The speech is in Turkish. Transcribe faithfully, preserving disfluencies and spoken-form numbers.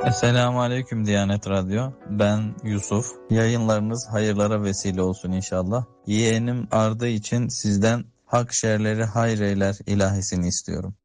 Esselamu Aleyküm Diyanet Radyo. Ben Yusuf. Yayınlarınız hayırlara vesile olsun inşallah. Yeğenim Arda için sizden hak şerleri hayreyler ilahisini istiyorum.